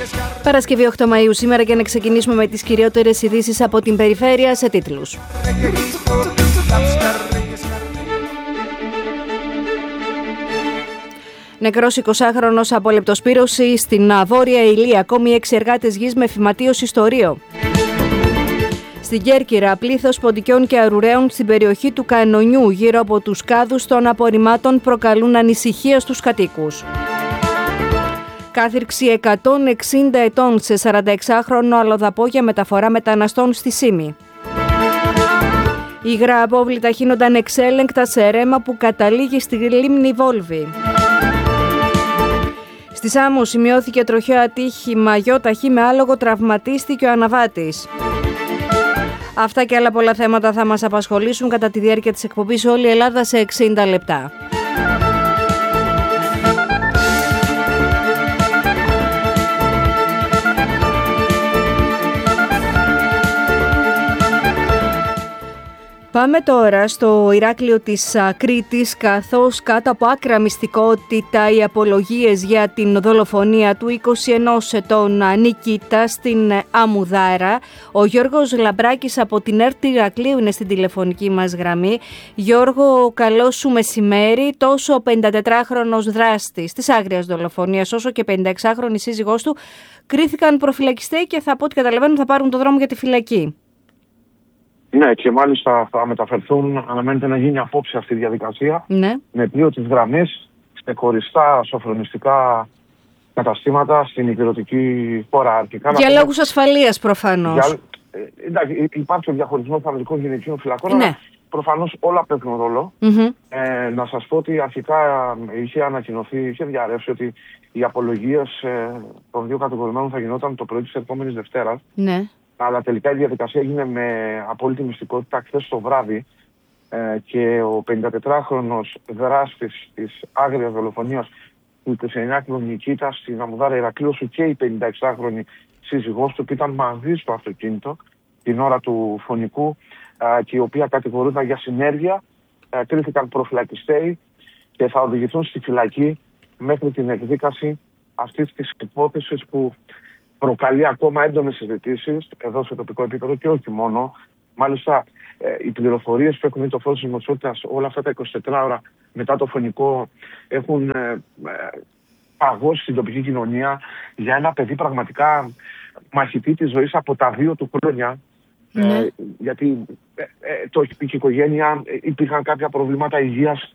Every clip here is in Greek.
Παρασκευή 8 Μαΐου σήμερα και να ξεκινήσουμε με τις κυριότερες ειδήσεις από την περιφέρεια σε τίτλους. Νεκρός 20χρονος από λεπτοσπύρωση στην Βόρεια Ηλία. Ακόμη 6 εργάτες γης με φυματίωση στο Ρίο. Στην Κέρκυρα, πλήθος ποντικιών και αρουραίων στην περιοχή του Κανονιού γύρω από τους κάδους των απορριμμάτων προκαλούν ανησυχία στους κατοίκους. Κάθυρξη 160 ετών σε 46χρονο αλλοδαπό για μεταφορά μεταναστών στη Σύμη. Υγρά απόβλητα χύνονταν εξέλεγκτα σε ρέμα που καταλήγει στη λίμνη Βόλβη. Στη Σάμο σημειώθηκε τροχαίο ατύχημα γιοταχή με άλογο, τραυματίστηκε ο αναβάτης. Αυτά και άλλα πολλά θέματα θα μας απασχολήσουν κατά τη διάρκεια της εκπομπής όλη η Ελλάδα σε 60 λεπτά. Πάμε τώρα στο Ηράκλειο της Κρήτης, καθώς κάτω από άκρα μυστικότητα οι απολογίες για την δολοφονία του 21 ετών Νικήτα στην Αμουδάρα. Ο Γιώργος Λαμπράκης από την ΕΡΤ Ηρακλείου είναι στην τηλεφωνική μας γραμμή. Γιώργο, καλό σου μεσημέρι. Τόσο ο 54χρονος δράστης της άγριας δολοφονίας όσο και 56χρονη σύζυγός του κρίθηκαν προφυλακιστέοι και από ό,τι καταλαβαίνουν θα πάρουν το δρόμο για τη φυλακή. Ναι, και μάλιστα θα μεταφερθούν, αναμένεται να γίνει απόψε αυτή η διαδικασία, ναι, με πλοίο της γραμμής σε χωριστά σοφρονιστικά καταστήματα στην υπηρετική χώρα αρχικά. Για λόγους ασφαλείας προφανώς. Εντάξει, υπάρχει ο διαχωρισμός ανδρικών γυναικείων φυλακών, ναι, αλλά προφανώς όλα παίζουν ρόλο. Να σας πω ότι αρχικά είχε ανακοινωθεί, είχε διαρρεύσει ότι οι απολογίες των δύο κατηγορουμένων θα γινόταν το πρωί της επόμενης Δευτέρας. Ναι. Αλλά τελικά η διαδικασία έγινε με απόλυτη μυστικότητα χθες το βράδυ και ο 54χρονος δράστης της άγριας δολοφονίας του 29χρονου Νικήτα στην Αμουδάρα Ηρακλείου και η 56χρονη σύζυγός του που ήταν μαζί στο αυτοκίνητο την ώρα του φωνικού και η οποία κατηγορούνταν για συνέργεια, κρίθηκαν προφυλακιστέοι και θα οδηγηθούν στη φυλακή μέχρι την εκδίκαση αυτής της υπόθεσης που προκαλεί ακόμα έντονες συζητήσεις εδώ σε τοπικό επίπεδο και όχι μόνο. Μάλιστα, οι πληροφορίες που έχουν δει το φως της δημοσιότητας όλα αυτά τα 24 ώρα μετά το φωνικό έχουν παγώσει στην τοπική κοινωνία για ένα παιδί πραγματικά μαχητή της ζωής από τα 2 του χρόνια. Γιατί το η οικογένεια υπήρχαν κάποια προβλήματα υγείας.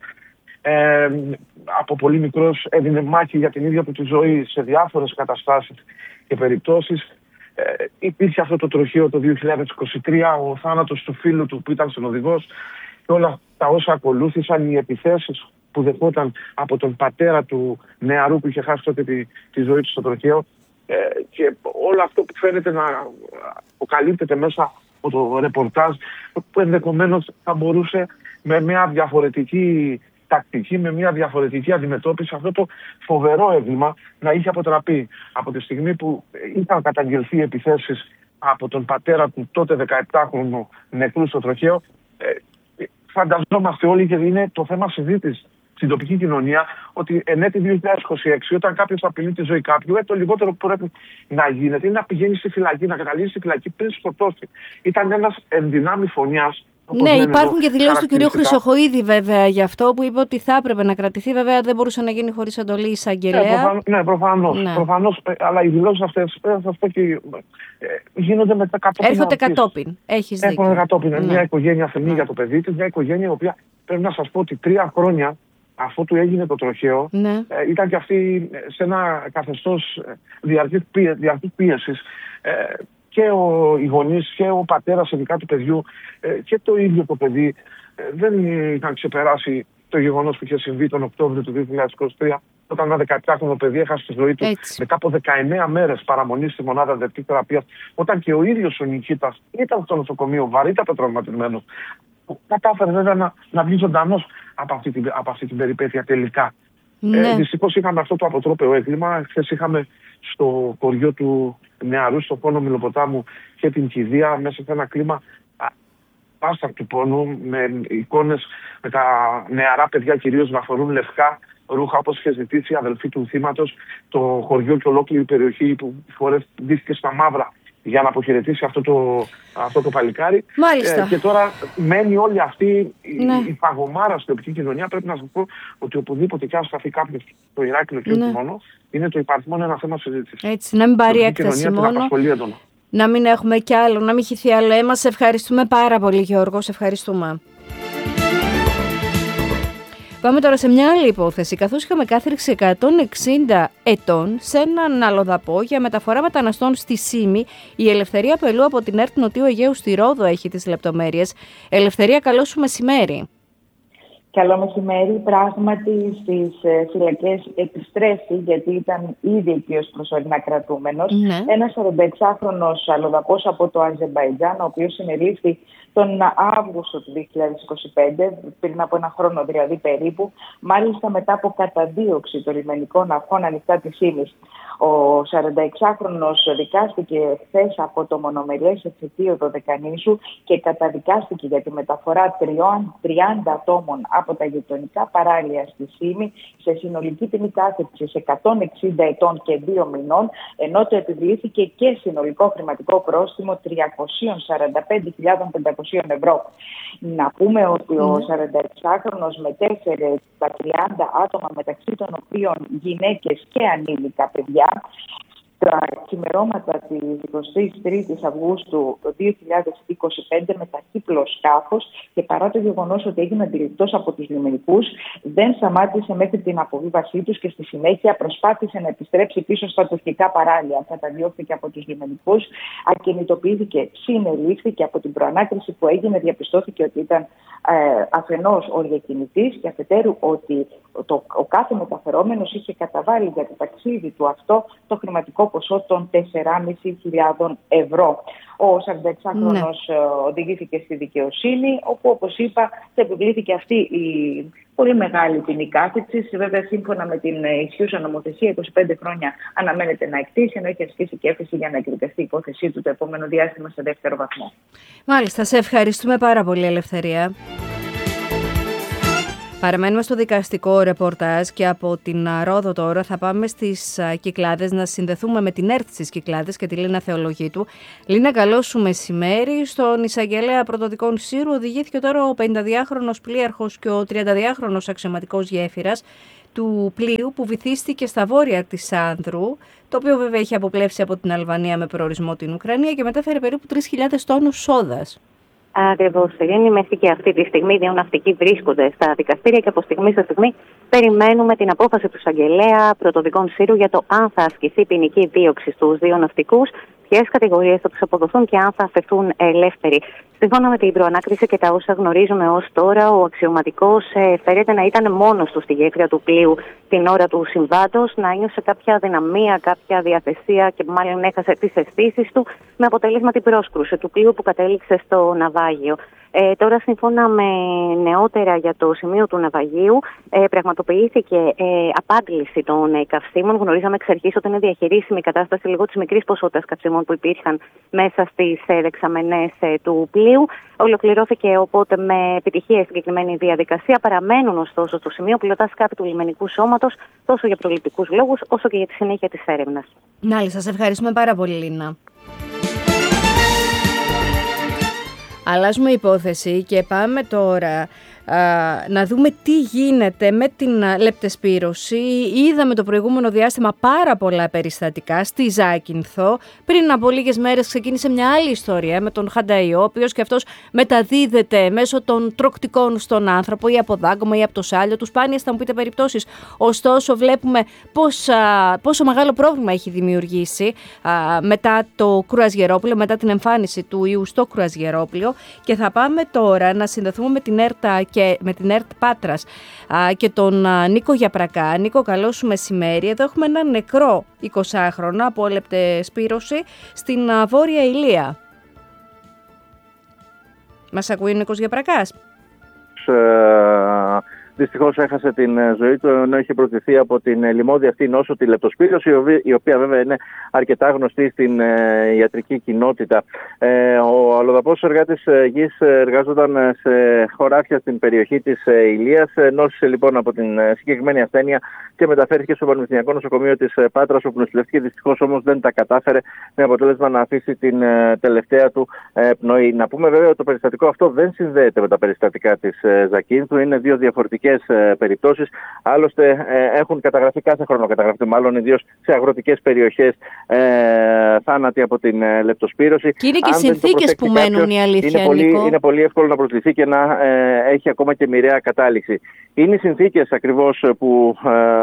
Από πολύ μικρός έδινε μάχη για την ίδια του τη ζωή σε διάφορες καταστάσεις και περιπτώσεις. Υπήρχε αυτό το τροχαίο το 2023, ο θάνατος του φίλου του που ήταν συνοδηγός και όλα τα όσα ακολούθησαν, οι επιθέσεις που δεχόταν από τον πατέρα του νεαρού που είχε χάσει τότε τη ζωή του στο τροχαίο και όλο αυτό που φαίνεται να αποκαλύπτεται μέσα από το ρεπορτάζ που ενδεχομένως θα μπορούσε με μια διαφορετική τακτική, με μια διαφορετική αντιμετώπιση αυτό το φοβερό έγκλημα να είχε αποτραπεί. Από τη στιγμή που είχαν καταγγελθεί επιθέσεις από τον πατέρα του τότε 17χρονου νεκρού στο τροχαίο, φανταζόμαστε όλοι και είναι το θέμα συζήτησης στην τοπική κοινωνία ότι εν έτη 2026 όταν κάποιος απειλεί τη ζωή κάποιου, το λιγότερο που πρέπει να γίνεται είναι να πηγαίνει στη φυλακή, να καταλήξει στη φυλακή πριν σκοτώσει. Ήταν ένας ενδυνάμει φωνιάς. Ναι, υπάρχουν και δηλώσεις του κ. Χρυσοχοΐδη βέβαια γι' αυτό που είπε ότι θα έπρεπε να κρατηθεί. Βέβαια δεν μπορούσε να γίνει χωρίς εντολή εισαγγελέα. Ναι, προφανώς. Αλλά οι δηλώσεις αυτές γίνονται μετά κατόπιν. Έρχονται κατόπιν. Έχεις δίκιο. Έρχονται κατόπιν. Μια οικογένεια θεμεί για το παιδί της, μια οικογένεια η οποία πρέπει να σας πω ότι 3 χρόνια αφού του έγινε το τροχαίο, ήταν και αυτή σε ένα καθεστώς διαρκής πίεσης. Και οι γονείς και ο πατέρας ειδικά του παιδιού και το ίδιο το παιδί δεν είχαν ξεπεράσει το γεγονός που είχε συμβεί τον Οκτώβριο του 2023 όταν ένα 17χρονο παιδί έχασε τη ζωή του μετά από 19 μέρες παραμονή στη μονάδα εντατικής θεραπείας, όταν και ο ίδιος ο Νικήτας ήταν στο νοσοκομείο βαρύτατα τραυματισμένος. Κατάφερε βέβαια να βγει ζωντανός από αυτή την περιπέτεια τελικά. Δυστυχώς είχαμε αυτό το αποτρόπαιο έγκλημα. Χθες είχαμε στο χωριό του νεαρού, στο πόνο Μιλοποτάμου και την κηδεία μέσα σε ένα κλίμα άστακτου πόνου με εικόνες με τα νεαρά παιδιά κυρίως να φορούν λευκά ρούχα όπως είχε ζητήσει η αδελφή του θύματος, το χωριό και ολόκληρη περιοχή που φορές ντύθηκε στα μαύρα για να αποχαιρετήσει αυτό το παλικάρι. Και τώρα μένει όλη αυτή η παγωμάρα στην τοπική κοινωνία. Πρέπει να σας πω ότι οπουδήποτε και αν σταθεί κάποιος στο Ηράκλειο και όχι μόνο, είναι το υπαριθμόν ένα θέμα συζήτησης. Έτσι, να μην πάρει έκταση μόνο, να μην έχουμε κι άλλο, να μην χυθεί άλλο αίμα. Σε ευχαριστούμε πάρα πολύ, Γιώργο, σε ευχαριστούμε. Πάμε τώρα σε μια άλλη υπόθεση. Καθώς είχαμε κάθριξη 160 ετών σε έναν αλλοδαπό για μεταφορά μεταναστών στη Σύμη, η Ελευθερία Πελού από την ΕΡΤ Νοτιού Αιγαίου στη Ρόδο έχει τις λεπτομέρειες. Ελευθερία, καλό σου μεσημέρι. Καλό μεσημέρι. Πράγματι στις φυλακές επιστρέφει, γιατί ήταν ήδη εκεί ως προσωρινά κρατούμενος, ένας 46χρονος αλλοδαπός από το Αζερμπαϊτζάν, ο οποίος συνελήφθη τον Αύγουστο του 2025, πριν από ένα χρόνο δηλαδή περίπου, μάλιστα μετά από καταδίωξη των λιμενικών αρχών ανοιχτά της Σύμης. Ο 46χρονος δικάστηκε χθες από το μονομερές εφετείο Δωδεκανήσου και καταδικάστηκε για τη μεταφορά 30 ατόμων από τα γειτονικά παράλια στη Σύμη σε συνολική ποινή κάθριξης 160 ετών και 2 μηνών, ενώ το επιβλήθηκε και συνολικό χρηματικό πρόστιμο 345.500 ευρώ. Να πούμε ότι ο 46χρονος μετέφερε τα 30 άτομα, μεταξύ των οποίων γυναίκες και ανήλικα παιδιά, τα ξημερώματα της 23ης Αυγούστου 2025 με ταχύπλο σκάφος, και παρά το γεγονός ότι έγινε αντιληπτός από τους λιμενικούς, δεν σταμάτησε μέχρι την αποβίβασή τους και στη συνέχεια προσπάθησε να επιστρέψει πίσω στα τουρκικά παράλια. Καταδιώχθηκε από τους λιμενικούς, ακινητοποιήθηκε, συνελήφθηκε. Από την προανάκριση που έγινε διαπιστώθηκε ότι ήταν αφενός οριακινητής και αφετέρου ότι ο κάθε μεταφερόμενος είχε καταβάλει για το ταξίδι του αυτό το χρηματικό ποσό των 4.500 ευρώ. Ο 46χρονος οδηγήθηκε στη δικαιοσύνη, όπου, όπως είπα, θα επιβλήθηκε αυτή η πολύ μεγάλη ποινή κάθριξης. Βέβαια, σύμφωνα με την ισχύουσα νομοθεσία, 25 χρόνια αναμένεται να εκτίσει, ενώ έχει ασκήσει και έφεση για να εκδικαστεί η υπόθεσή του το επόμενο διάστημα σε δεύτερο βαθμό. Μάλιστα, σε ευχαριστούμε πάρα πολύ, Ελευθερία. Παραμένουμε στο δικαστικό ρεπορτάζ και από την Ρόδο τώρα θα πάμε στις Κυκλάδες να συνδεθούμε με την ΕΡΤ στις Κυκλάδες και τη Λίνα Θεολογίτου. Λίνα, καλό σου μεσημέρι. Στον εισαγγελέα πρωτοδικών Σύρου οδηγήθηκε τώρα ο 52χρονος πλοίαρχος και ο 32χρονος αξιωματικός γέφυρας του πλοίου που βυθίστηκε στα βόρεια της Άνδρου, το οποίο βέβαια είχε αποπλέψει από την Αλβανία με προορισμό την Ουκρανία και μετέφερε περίπου 3.000 τόνους σόδας. Ακριβώς. Είναι μέχρι και αυτή τη στιγμή οι δύο ναυτικοί βρίσκονται στα δικαστήρια και από στιγμή σε στιγμή περιμένουμε την απόφαση του εισαγγελέα πρωτοδικών Σύρου για το αν θα ασκηθεί ποινική δίωξη στους δύο ναυτικούς, ποιες κατηγορίες θα τους αποδοθούν και αν θα αφαιθούν ελεύθεροι. Σύμφωνα με την προανάκριση και τα όσα γνωρίζουμε ως τώρα, ο αξιωματικός φέρεται να ήταν μόνος του στη γέφυρα του πλοίου την ώρα του συμβάντος, να ένιωσε κάποια αδυναμία, κάποια διαθεσία και μάλλον έχασε τις αισθήσεις του, με αποτέλεσμα την πρόσκρουση του πλοίου που κατέληξε στο ναυάγιο. Τώρα, σύμφωνα με νεότερα για το σημείο του ναυαγίου, πραγματοποιήθηκε απάντηση των καυσίμων. Γνωρίζαμε εξ αρχής ότι είναι διαχειρίσιμη η κατάσταση λόγω της μικρής ποσότητας καυσίμων που υπήρχαν μέσα στις δεξαμενές του πλοίου. Ολοκληρώθηκε οπότε με επιτυχία η συγκεκριμένη διαδικασία. Παραμένουν ωστόσο στο σημείο πιλωτά σκάφη του λιμενικού σώματος, τόσο για προληπτικούς λόγους όσο και για τη συνέχεια της έρευνας. Μάλιστα, σας ευχαριστούμε πάρα πολύ, Λίνα. Αλλάζουμε υπόθεση και πάμε τώρα να δούμε τι γίνεται με την λεπτεσπήρωση. Είδαμε το προηγούμενο διάστημα πάρα πολλά περιστατικά στη Ζάκυνθο. Πριν από λίγες μέρες ξεκίνησε μια άλλη ιστορία με τον Χανταϊό, ο οποίος και αυτός μεταδίδεται μέσω των τροκτικών στον άνθρωπο ή από δάγκωμα ή από το σάλιο του. Σπάνιες θα μου πείτε περιπτώσεις. Ωστόσο βλέπουμε πόσο μεγάλο πρόβλημα έχει δημιουργήσει μετά το κρουαζιερόπλαιο, μετά την εμφάνιση του ιού στο κρουαζιερόπλαιο. Και θα πάμε τώρα να συνδεθούμε με την ΕΡΤ Πάτρας και τον Νίκο Γιαπρακά. Νίκο, καλό σου μεσημέρι. Εδώ έχουμε έναν νεκρό 20χρονο από λεπτεσπήρωση στην Βόρεια Ηλία. Μας ακούει ο Νίκος Γιαπρακάς? δυστυχώς έχασε την ζωή του, ενώ είχε προκληθεί από την λοιμώδη αυτή νόσο, τη λεπτοσπύρωση, η οποία βέβαια είναι αρκετά γνωστή στην ιατρική κοινότητα. Ο αλλοδαπός εργάτης γης εργάζονταν σε χωράφια στην περιοχή της Ηλίας. Νόσησε λοιπόν από την συγκεκριμένη ασθένεια και μεταφέρθηκε στο Πανεπιστημιακό Νοσοκομείο της Πάτρας, όπου νοσηλεύτηκε. Δυστυχώς όμως δεν τα κατάφερε, με αποτέλεσμα να αφήσει την τελευταία του πνοή. Να πούμε βέβαια ότι το περιστατικό αυτό δεν συνδέεται με τα περιστατικά της Ζακίνθου. Είναι δύο διαφορετικές περιπτώσεις. Άλλωστε έχουν καταγραφεί κάθε χρόνο, μάλλον ιδίως σε αγροτικές περιοχές, θάνατοι από την λεπτοσπύρωση. Και είναι και συνθήκες που μένουν, η αλήθεια. Είναι πολύ εύκολο να προσληφθεί και να έχει ακόμα και μοιραία κατάληξη. Είναι οι συνθήκες ακριβώς που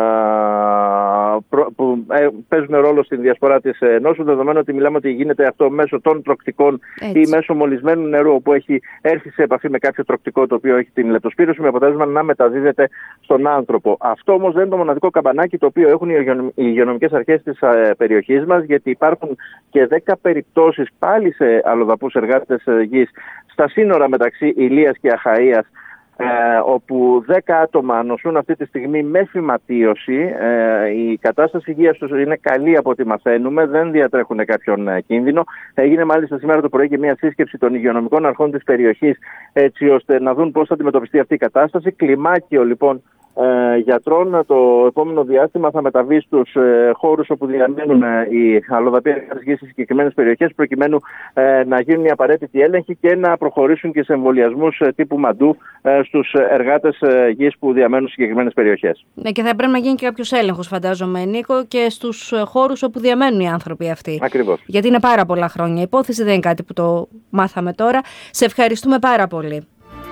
παίζουν ρόλο στην διασπορά της νόσου, δεδομένου ότι μιλάμε ότι γίνεται αυτό μέσω των τροκτικών ή μέσω μολυσμένου νερού, όπου έχει έρθει σε επαφή με κάποιο τροκτικό το οποίο έχει την λεπτοσπύρωση, με αποτέλεσμα να μεταδίδεται στον άνθρωπο. Αυτό όμως δεν είναι το μοναδικό καμπανάκι το οποίο έχουν οι υγειονομικές αρχές της περιοχής μας, γιατί υπάρχουν και 10 περιπτώσεις πάλι σε αλλοδαπούς εργάτες γης στα σύνορα μεταξύ Ηλίας και Αχαΐας, όπου 10 άτομα νοσούν αυτή τη στιγμή με φυματίωση. Η κατάσταση υγείας τους είναι καλή από ό,τι μαθαίνουμε, δεν διατρέχουν κάποιον κίνδυνο. Έγινε μάλιστα σήμερα το πρωί και μια σύσκεψη των υγειονομικών αρχών της περιοχής, έτσι ώστε να δουν πώς θα αντιμετωπιστεί αυτή η κατάσταση. Κλιμάκιο λοιπόν γιατρών το επόμενο διάστημα θα μεταβεί στους χώρους όπου διαμένουν οι αλλοδαποί εργάτες γης στις συγκεκριμένες περιοχές, προκειμένου να γίνουν οι απαραίτητοι έλεγχοι και να προχωρήσουν και σε εμβολιασμούς τύπου μαντού στους εργάτες γης που διαμένουν στις συγκεκριμένες περιοχές. Ναι, και θα πρέπει να γίνει και κάποιος έλεγχος, φαντάζομαι, Νίκο, και στους χώρους όπου διαμένουν οι άνθρωποι αυτοί. Ακριβώς. Γιατί είναι πάρα πολλά χρόνια η υπόθεση, δεν είναι κάτι που το μάθαμε τώρα. Σε ευχαριστούμε πάρα πολύ.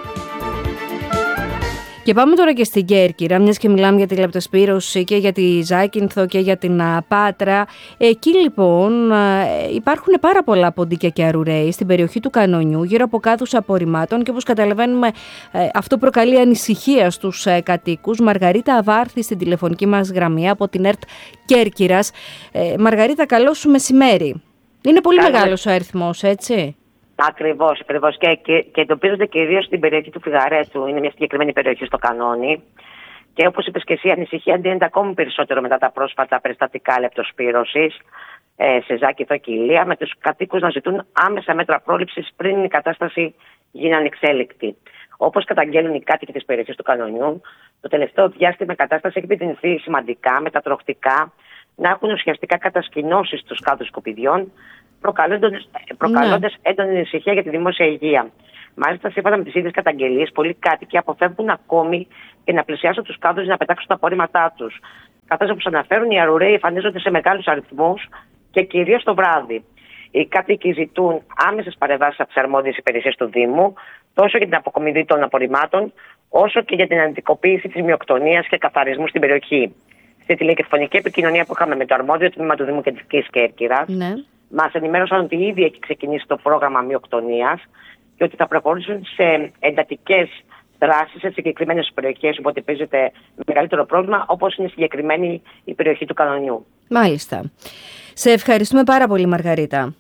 Και πάμε τώρα και στην Κέρκυρα, μιας και μιλάμε για τη λεπτοσπύρωση και για τη Ζάκυνθο και για την Πάτρα. Εκεί λοιπόν υπάρχουν πάρα πολλά ποντίκια και αρουραίοι στην περιοχή του Κανονιού, γύρω από κάδους απορριμμάτων, και όπως καταλαβαίνουμε αυτό προκαλεί ανησυχία στους κατοίκους. Μαργαρίτα Αβάρθη στην τηλεφωνική μας γραμμή από την ΕΡΤ Κέρκυρας. Μαργαρίτα, καλό σου μεσημέρι. Είναι πολύ μεγάλος ο αριθμός, έτσι? Ακριβώς. Και εντοπίζονται κυρίως στην περιοχή του Φιγαρέτου. Είναι μια συγκεκριμένη περιοχή στο Κανόνι. Και όπως είπες και εσύ, η ανησυχία αντίνεται ακόμη περισσότερο μετά τα πρόσφατα περιστατικά λεπτοσπύρωσης σε Ζάκυνθο και Ηλία, με τους κατοίκους να ζητούν άμεσα μέτρα πρόληψης πριν η κατάσταση γίνει ανεξέλεκτη. Όπως καταγγέλνουν οι κάτοικοι της περιοχής του Κανονιού, το τελευταίο διάστημα η κατάσταση έχει επιδεινωθεί σημαντικά, με τα τροχτικά να έχουν ουσιαστικά κατασκηνώσεις στους κάδους σκουπιδιών, προκαλώντας έντονη ανησυχία για τη δημόσια υγεία. Μάλιστα, σύμφωνα με τις ίδιες καταγγελίες, πολλοί κάτοικοι αποφεύγουν ακόμη και να πλησιάσουν τους κάδους για να πετάξουν τα απορρίμματά τους. Καθώς, όπως αναφέρουν, οι αρουραίοι εμφανίζονται σε μεγάλους αριθμούς και κυρίως το βράδυ. Οι κάτοικοι ζητούν άμεσες παρεμβάσεις από τις αρμόδιες υπηρεσίες του Δήμου, τόσο για την αποκομιδή των απορριμμάτων, όσο και για την αντικοποίηση της μειοκτονίας και καθαρισμού στην περιοχή. Στη τηλεφωνική επικοινωνία που είχαμε με το αρμόδιο τμήμα του Δήμου Κεντρικής Κέρκυρας, μας ενημέρωσαν ότι ήδη έχει ξεκινήσει το πρόγραμμα μειοκτονίας και ότι θα προχωρήσουν σε εντατικές δράσεις σε συγκεκριμένες περιοχές όπου αντιμετωπίζεται μεγαλύτερο πρόβλημα, όπως είναι συγκεκριμένη η περιοχή του Κανονιού. Μάλιστα. Σε ευχαριστούμε πάρα πολύ, Μαργαρίτα.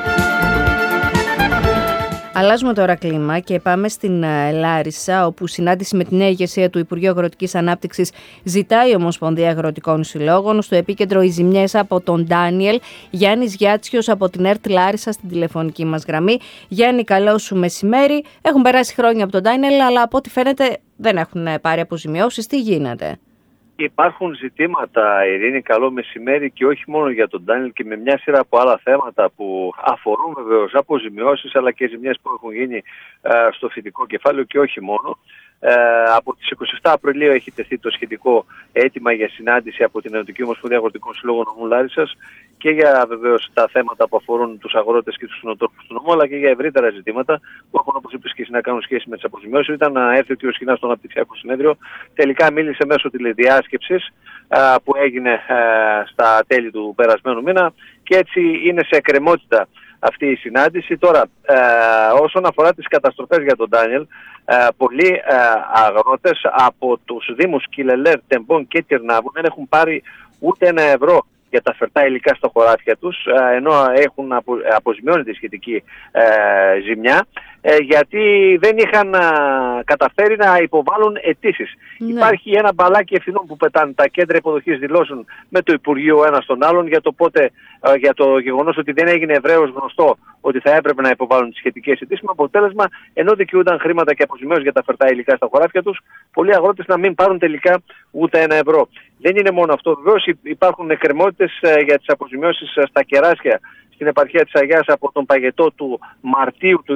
Αλλάζουμε τώρα κλίμα και πάμε στην Λάρισα, όπου συνάντηση με την νέα ηγεσία του Υπουργείου Αγροτικής Ανάπτυξης ζητάει η Ομοσπονδία Αγροτικών Συλλόγων. Στο επίκεντρο οι ζημιές από τον Ντάνιελ. Γιάννης Γιάτσιος από την ΕΡΤ Λάρισα στην τηλεφωνική μας γραμμή. Γιάννη, καλό σου μεσημέρι. Έχουν περάσει χρόνια από τον Ντάνιελ, αλλά από ό,τι φαίνεται δεν έχουν πάρει αποζημιώσεις. Τι γίνεται? Υπάρχουν ζητήματα, Ειρήνη, καλό μεσημέρι, και όχι μόνο για τον Ντάνιελ, και με μια σειρά από άλλα θέματα που αφορούν βεβαίως αποζημιώσεις, αλλά και ζημιές που έχουν γίνει στο φυτικό κεφάλαιο και όχι μόνο. Από τις 27 Απριλίου έχει τεθεί το σχετικό αίτημα για συνάντηση από την Ενωτική Ομοσπονδία Αγροτικών Συλλόγων νομού Λάρισσας, και για βεβαίως τα θέματα που αφορούν τους αγρότες και τους κτηνοτρόφους του νομού, αλλά και για ευρύτερα ζητήματα που έχουν, όπως είπες και εσύ, να κάνουν σχέση με τις αποζημιώσεις. Ήταν να έρθει ο κ. Σχοινάς στο Αναπτυξιακό Συνέδριο. Τελικά μίλησε μέσω τηλεδιάσκεψης που έγινε στα τέλη του περασμένου μήνα, και έτσι είναι σε εκκρεμότητα αυτή η συνάντηση. Τώρα, όσον αφορά τις καταστροφές για τον Ντάνιελ, πολλοί αγρότες από τους Δήμους Κιλελέρ, Τεμπών και Τυρνάβου δεν έχουν πάρει ούτε €1 για τα φερτά υλικά στα χωράφια τους, ενώ έχουν αποζημιώνει τη σχετική ζημιά, γιατί δεν είχαν καταφέρει να υποβάλουν αιτήσεις. Ναι. Υπάρχει ένα μπαλάκι ευθυνών που πετάνε τα κέντρα υποδοχής δηλώσεων με το Υπουργείο ένα στον άλλον για το γεγονός ότι δεν έγινε ευρέως γνωστό ότι θα έπρεπε να υποβάλουν τις σχετικές αιτήσεις, με αποτέλεσμα, ενώ δικαιούνταν χρήματα και αποζημιώσεις για τα φερτά υλικά στα χωράφια τους, πολλοί αγρότες να μην πάρουν τελικά ούτε ένα ευρώ. Δεν είναι μόνο αυτό, βεβαίως υπάρχουν εκκρεμότητες για τις αποζημιώσεις στα κεράσια στην επαρχία της Αγιάς από τον παγετό του Μαρτίου του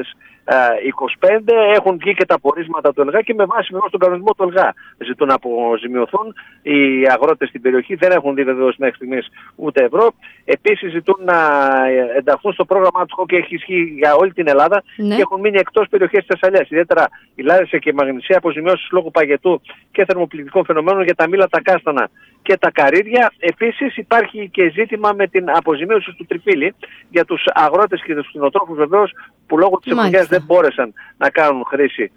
2025. Έχουν βγει και τα πορίσματα του ΕΛΓΑ και με βάση βεβαίως τον κανονισμό του ΕΛΓΑ ζητούν να αποζημιωθούν. Οι αγρότες στην περιοχή δεν έχουν δει βεβαίως μέχρι στιγμής ούτε ευρώ. Επίσης ζητούν να ενταχθούν στο πρόγραμμα του και έχει ισχύει για όλη την Ελλάδα, ναι, και έχουν μείνει εκτός περιοχές της Θεσσαλίας. Ιδιαίτερα η Λάρισα και η Μαγνησία αποζημιώσεις λόγω παγετού και θερμοπληκτικών φαινομένων για τα μήλα, τα κάστανα και τα καρύδια. Επίσης υπάρχει και ζήτημα με την αποζημίωση του τριφύλι για τους αγρότες και τους κτηνοτρόφους βεβαίως, που λόγω της εποχής δεν μπόρεσαν να κάνουν χρήση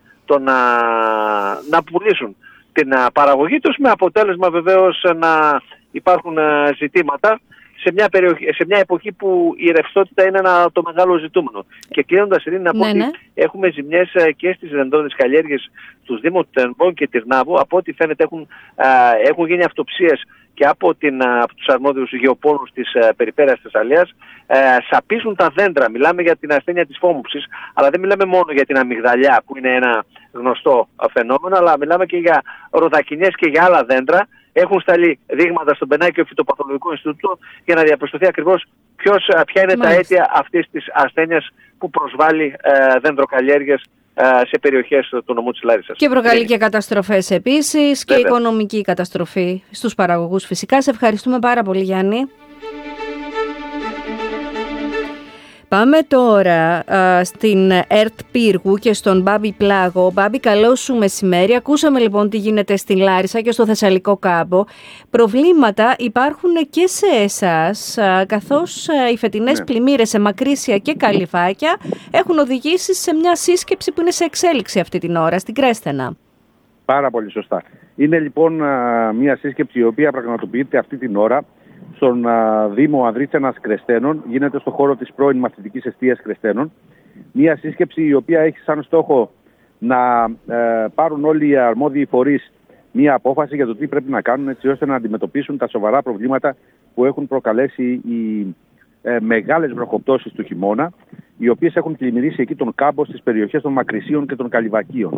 να πουλήσουν την παραγωγή τους, με αποτέλεσμα βεβαίως να υπάρχουν ζητήματα σε μια εποχή που η ρευστότητα είναι το μεγάλο ζητούμενο. Και κλείνοντας, Ειρήνη, να πω ότι έχουμε ζημιές και στις δεντρώνες καλλιέργειες στους Δήμους του Τενμπών και Τυρνάβου. Από ό,τι φαίνεται έχουν γίνει αυτοψίες και από τους αρμόδιους γεωπόνους της περιφέρειας της Θεσσαλίας. Σαπίζουν τα δέντρα. Μιλάμε για την ασθένεια της φόμουψης, αλλά δεν μιλάμε μόνο για την αμυγδαλιά που είναι ένα γνωστό φαινόμενο, αλλά μιλάμε και για ροδακινιές και για άλλα δέντρα. Έχουν σταλεί δείγματα στον Πενάκιο Φυτοπαθολογικό Ινστιτούτο για να διαπιστωθεί ακριβώς ποια είναι τα αίτια αυτής της ασθένειας που προσβάλλει δεντροκαλλιέργειες σε περιοχές του νομού της Λάρισσας. Και προκαλεί και καταστροφές επίσης, και οικονομική καταστροφή στους παραγωγούς φυσικά. Σε ευχαριστούμε πάρα πολύ, Γιάννη. Πάμε τώρα στην ΕΡΤ Πύργου και στον Μπάμπη Πλάγο. Μπάμπη, καλό σου μεσημέρι. Ακούσαμε λοιπόν τι γίνεται στην Λάρισα και στο Θεσσαλικό Κάμπο. Προβλήματα υπάρχουν και σε εσάς, καθώς οι φετινές πλημμύρες σε Μακρύσια και Καλυφάκια έχουν οδηγήσει σε μια σύσκεψη που είναι σε εξέλιξη αυτή την ώρα, στην Κρέστενα. Πάρα πολύ σωστά. Είναι λοιπόν μια σύσκεψη η οποία πραγματοποιείται αυτή την ώρα στον Δήμο Ανδρίτσανας Κρεστένων, γίνεται στο χώρο της πρώην μαθητικής εστίας Κρεστένων. Μια σύσκεψη η οποία έχει σαν στόχο να πάρουν όλοι οι αρμόδιοι φορείς μια απόφαση για το τι πρέπει να κάνουν, έτσι ώστε να αντιμετωπίσουν τα σοβαρά προβλήματα που έχουν προκαλέσει οι μεγάλες βροχοπτώσεις του χειμώνα, οι οποίες έχουν πλημμυρίσει εκεί τον κάμπο στις περιοχές των Μακρυσίων και των Καλυβακίων.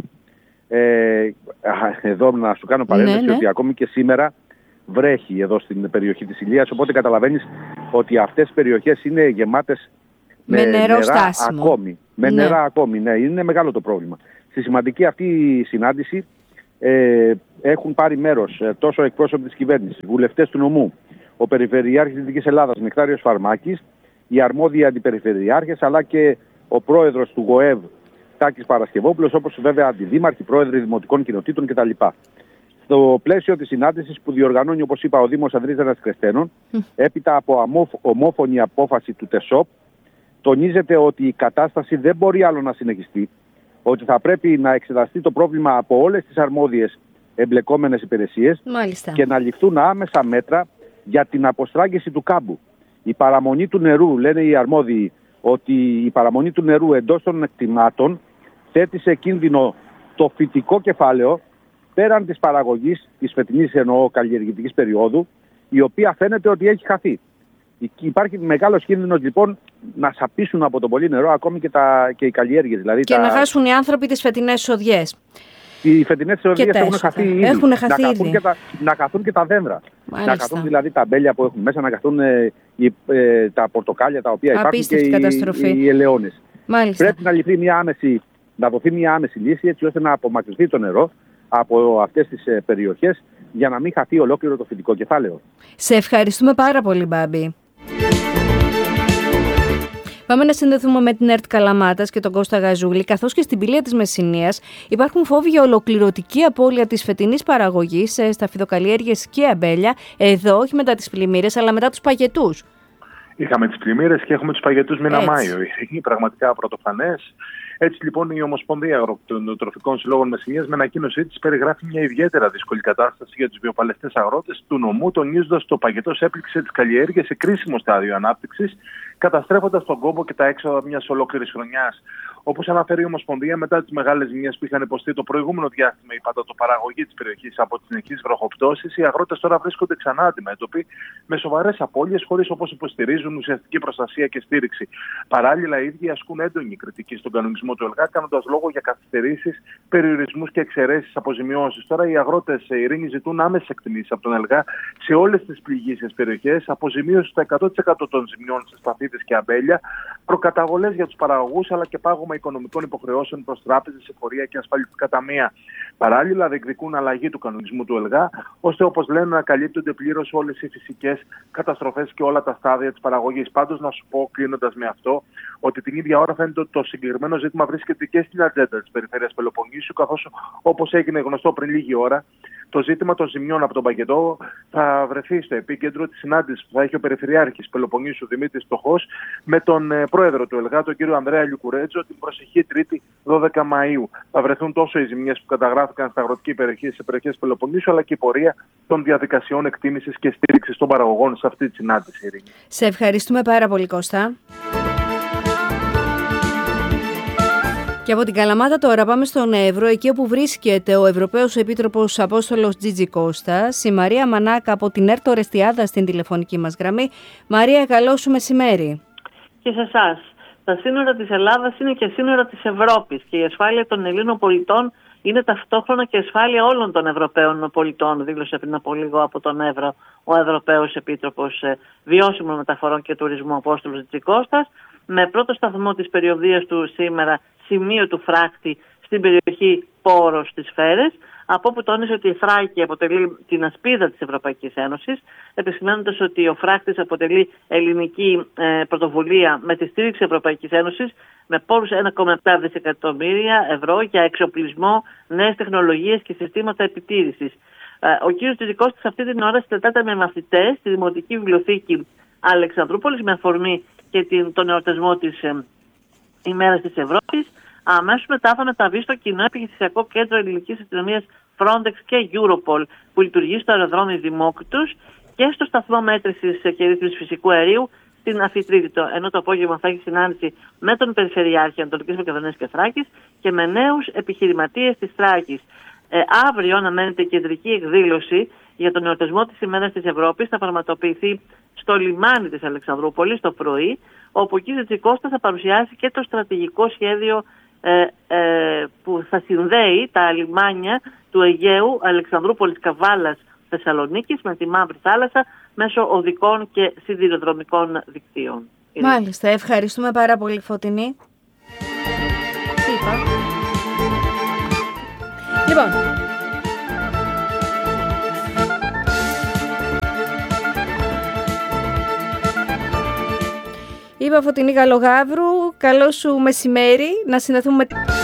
Εδώ να σου κάνω παρένθεση ότι ακόμη και σήμερα βρέχει εδώ στην περιοχή της Ηλίας, οπότε καταλαβαίνεις ότι αυτές οι περιοχές είναι γεμάτες με νερό στάσιμο. Ακόμη. Με νερά ακόμη, ναι, είναι μεγάλο το πρόβλημα. Στη σημαντική αυτή συνάντηση έχουν πάρει μέρος τόσο εκπρόσωποι της κυβέρνησης, βουλευτές του νομού, ο Περιφερειάρχης της Δυτικής Ελλάδας Νεκτάριος Φαρμάκης, οι αρμόδιοι αντιπεριφερειάρχες, αλλά και ο πρόεδρος του ΓΟΕΒ Τάκης Παρασκευόπουλος, όπως βέβαια αντιδήμαρχοι, πρόεδροι δημοτικών κοινοτήτων κτλ. Στο πλαίσιο της συνάντησης που διοργανώνει, όπως είπα, ο Δήμος Ανδρίτσανας Κρεστένων, έπειτα από ομόφωνη απόφαση του ΤΕΣΟΠ, τονίζεται ότι η κατάσταση δεν μπορεί άλλο να συνεχιστεί, ότι θα πρέπει να εξεταστεί το πρόβλημα από όλες τις αρμόδιες εμπλεκόμενες υπηρεσίες και να ληφθούν άμεσα μέτρα για την αποστράγγιση του κάμπου. Η παραμονή του νερού, λένε οι αρμόδιοι, ότι η παραμονή του νερού εντός των εκτιμάτων θέτει σε κίνδυνο το φυτικό κεφάλαιο πέραν της παραγωγής της φετινής καλλιεργητικής περίοδου, η οποία φαίνεται ότι έχει χαθεί. Υπάρχει μεγάλος κίνδυνος λοιπόν να σαπίσουν από το πολύ νερό ακόμη και οι καλλιέργειες. Δηλαδή και να χάσουν οι άνθρωποι τις φετινές εισοδιές. Οι φετινές εισοδιές έχουν χαθεί ήδη. Να χαθούν και τα δέντρα. Μάλιστα. Να χαθούν δηλαδή τα αμπέλια που έχουν μέσα, να χαθούν τα πορτοκάλια τα οποία υπάρχουν και οι ελαιώνες. Πρέπει να δοθεί μια άμεση λύση, έτσι ώστε να απομακρυνθεί το νερό από αυτές τις περιοχές για να μην χαθεί ολόκληρο το φυτικό κεφάλαιο. Σε ευχαριστούμε πάρα πολύ, Μπάμπη. Πάμε να συνδεθούμε με την ΕΡΤ Καλαμάτας και τον Κώστα Γαζούλη. Καθώς και στην Πηλία της Μεσσηνίας υπάρχουν φόβοι για ολοκληρωτική απώλεια της φετινής παραγωγής στα φυτοκαλλιέργειες και αμπέλια, εδώ όχι μετά τις πλημμύρες αλλά μετά τους παγετούς. Είχαμε τις πλημμύρες και έχουμε τους παγετούς μήνα Μάιο. Είναι πραγματικά πρωτοφανές. Έτσι λοιπόν η Ομοσπονδία Αγροτροφικών Συλλόγων Μεσσηνίας με ανακοίνωσή της περιγράφει μια ιδιαίτερα δύσκολη κατάσταση για τους βιοπαλαιστές αγρότες του νομού, τονίζοντας ότι το παγετός έπληξε τις καλλιέργειες σε κρίσιμο στάδιο ανάπτυξης, καταστρέφοντας τον κόμπο και τα έξοδα μιας ολόκληρης χρονιάς. Όπως αναφέρει η Ομοσπονδία, μετά τις μεγάλες ζημιές που είχαν υποστεί το προηγούμενο διάστημα η πατατοπαραγωγή της περιοχής από τις συνεχείς βροχοπτώσεις, οι αγρότες τώρα βρίσκονται ξανά αντιμέτωποι με σοβαρές απώλειες, χωρίς όπως υποστηρίζουν ουσιαστική προστασία και στήριξη. Παράλληλα, οι ίδιοι ασκούν έντονη κριτική στον κανονισμό του ΕΛΓΑ, κάνοντας λόγο για καθυστερήσεις, περιορισμούς και εξαιρέσεις αποζημιώσεις. Τώρα οι αγρότες σε Ειρήνη ζητούν άμεσες εκτιμήσεις από τον ΕΛΓΑ σε όλες τις πληγείσιες περιοχές, αποζημίωση στο 100% των ζημιών σε σπαθίδες και αμπέλια, προκαταβολές για τους παραγωγούς αλλά και πάγωμα οικονομικών υποχρεώσεων προς τράπεζες, εφορία και ασφαλιστικά ταμεία. Παράλληλα, διεκδικούν αλλαγή του κανονισμού του ΕΛΓΑ, ώστε όπως λένε να καλύπτονται πλήρως όλες οι φυσικές καταστροφές και όλα τα στάδια της παραγωγής. Πάντως, να σου πω, κλείνοντας με αυτό, ότι την ίδια ώρα φαίνεται ότι το συγκεκριμένο ζήτημα βρίσκεται και στην ατζέντα της Περιφέρειας Πελοποννήσου, καθώς όπως έγινε γνωστό πριν λίγη ώρα, το ζήτημα των ζημιών από τον παγετό θα βρεθεί στο επίκεντρο της συνάντησης που θα έχει ο Περιφερειάρχης Πελοποννήσου Δημήτρης Στοχός με τον πρόεδρο του ΕΛΓΑ, τον κύριο Ανδρέα Λιουκουρέτζο, την προσεχή Τρίτη 12 Μαΐου. Θα βρεθούν τόσο οι ζημιές που καταγράφηκαν στα αγροτική περιοχή, σε περιοχές Πελοποννήσου, αλλά και η πορεία των διαδικασιών εκτίμησης και στήριξης των παραγωγών σε αυτή τη συνάντηση. Ειρήνη. Σε ευχαριστούμε πάρα πολύ, Κώστα. Και από την Καλαμάτα τώρα πάμε στον Εύρο, εκεί όπου βρίσκεται ο Ευρωπαίος Επίτροπος Απόστολος Τζίτζι Κώστας, η Μαρία Μανάκα από την ΕΡΤ Ορεστιάδα στην τηλεφωνική μας γραμμή. Μαρία, καλό σου μεσημέρι. Και σε εσάς. Τα σύνορα της Ελλάδας είναι και σύνορα της Ευρώπης και η ασφάλεια των Ελλήνων πολιτών είναι ταυτόχρονα και ασφάλεια όλων των Ευρωπαίων πολιτών, δήλωσε πριν από λίγο από τον Εύρο ο Ευρωπαίος Επίτροπος Βιώσιμων Μεταφορών και Τουρισμού Απόστολος Τζίτζι Κώστας, με πρώτο σταθμό της περιοδίας του σήμερα σημείο του φράχτη στην περιοχή Πόρος της Φέρες, από όπου τόνισε ότι η Θράκη αποτελεί την ασπίδα της Ευρωπαϊκής Ένωσης, επισημαίνοντας ότι ο φράχτης αποτελεί ελληνική πρωτοβουλία με τη στήριξη Ευρωπαϊκής Ένωσης με πόρους 1,7 δισεκατομμύρια ευρώ για εξοπλισμό, νέες τεχνολογίες και συστήματα επιτήρησης. Ο κ. Τζιτζι αυτή την ώρα συναντάται με μαθητές στη Δημοτική Βιβλιοθήκη Αλεξανδρούπολης με αφορμή και τον εορτασμό της ημέρας της Ευρώπης. Αμέσως μετά θα μεταβεί στο κοινό επιχειρησιακό κέντρο ελληνικής αστυνομίας Frontex και Europol που λειτουργεί στο αεροδρόμιο Δημόκριτος και στο σταθμό μέτρησης και ρύθμισης φυσικού αερίου στην Αφιτρίτητο. Ενώ το απόγευμα θα έχει συνάντηση με τον Περιφερειάρχη Ανατολικής Μακεδονίας και Θράκης και με νέους επιχειρηματίες της Θράκης. Αύριο αναμένεται κεντρική εκδήλωση για τον εορτασμό της ημέρας της Ευρώπης. Θα πραγματοποιηθεί στο λιμάνι της Αλεξανδρούπολης το πρωί, όπου ο κ. Τζιτζι Κώστας θα παρουσιάσει και το στρατηγικό σχέδιο που θα συνδέει τα λιμάνια του Αιγαίου, Αλεξανδρούπολης, Καβάλας, Θεσσαλονίκης με τη Μαύρη Θάλασσα μέσω οδικών και σιδηροδρομικών δικτύων. Μάλιστα, ευχαριστούμε πάρα πολύ, Φωτεινή. Λοιπόν, είπα Φωτεινή Γαλογαύρου, καλό σου μεσημέρι, να συνδεθούμε